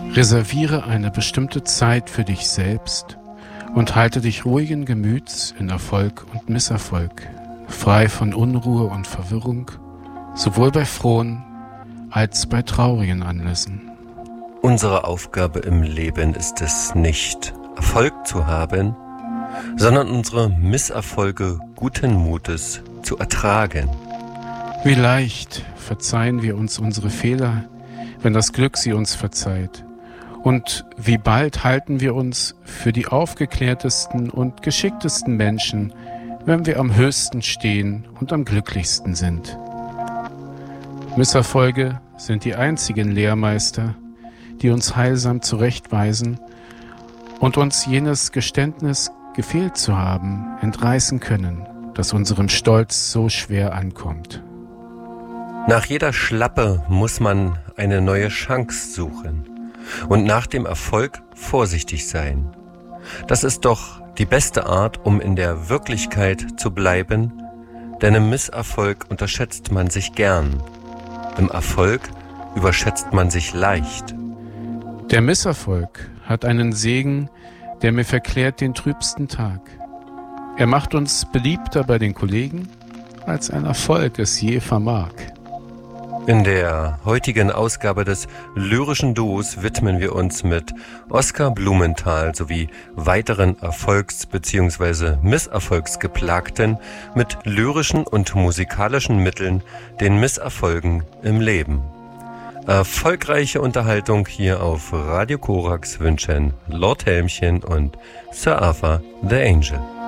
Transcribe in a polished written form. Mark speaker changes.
Speaker 1: Reserviere eine bestimmte Zeit für dich selbst und halte dich ruhigen Gemüts in Erfolg und Misserfolg, frei von Unruhe und Verwirrung, sowohl bei frohen als bei traurigen Anlässen.
Speaker 2: Unsere Aufgabe im Leben ist es nicht, Erfolg zu haben, sondern unsere Misserfolge guten Mutes zu ertragen.
Speaker 1: Wie leicht verzeihen wir uns unsere Fehler, wenn das Glück sie uns verzeiht. Und wie bald halten wir uns für die aufgeklärtesten und geschicktesten Menschen, wenn wir am höchsten stehen und am glücklichsten sind. Misserfolge sind die einzigen Lehrmeister, die uns heilsam zurechtweisen und uns jenes Geständnis, gefehlt zu haben, entreißen können, das unserem Stolz so schwer ankommt.
Speaker 2: Nach jeder Schlappe muss man eine neue Chance suchen und nach dem Erfolg vorsichtig sein. Das ist doch die beste Art, um in der Wirklichkeit zu bleiben, denn im Misserfolg unterschätzt man sich gern. Im Erfolg überschätzt man sich leicht.
Speaker 1: Der Misserfolg hat einen Segen, der mir verklärt den trübsten Tag. Er macht uns beliebter bei den Kollegen, als ein Erfolg es je vermag.
Speaker 2: In der heutigen Ausgabe des Lyrischen Duos widmen wir uns mit Oskar Blumenthal sowie weiteren Erfolgs- bzw. Misserfolgsgeplagten mit lyrischen und musikalischen Mitteln den Misserfolgen im Leben. Erfolgreiche Unterhaltung hier auf Radio Korax wünschen Lord Helmchen und Sir Arthur the Angel.